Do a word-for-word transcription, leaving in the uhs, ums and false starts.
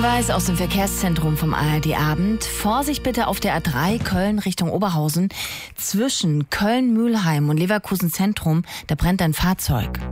Hinweis aus dem Verkehrszentrum vom A R D Abend. Vorsicht bitte auf der A drei Köln Richtung Oberhausen. Zwischen Köln-Mülheim und Leverkusen Zentrum, da brennt ein Fahrzeug.